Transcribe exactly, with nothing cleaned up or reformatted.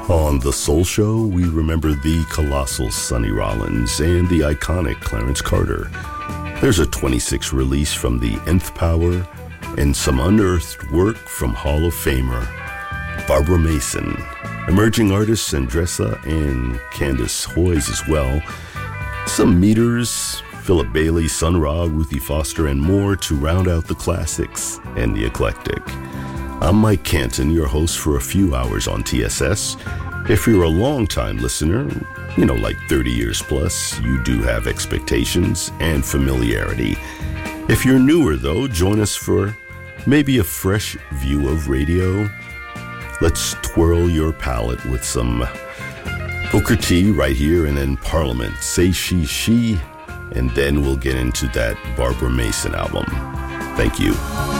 On The Soul Show, we remember the colossal Sonny Rollins and the iconic Clarence Carter. There's a twenty-six release from the Nth Power and some unearthed work from Hall of Famer Barbara Mason, emerging artists Andressa and Candace Hoyes as well, some Meters, Philip Bailey, Sun Ra, Ruthie Foster, and more to round out the classics and the eclectic. I'm Mike Canton, your host for a few hours on T S S. If you're a long-time listener, you know, like thirty years plus, you do have expectations and familiarity. If you're newer, though, join us for maybe a fresh view of radio. Let's twirl your palate with some Booker T right here, and then Parliament, Say She She, and then we'll get into that Barbara Mason album. Thank you.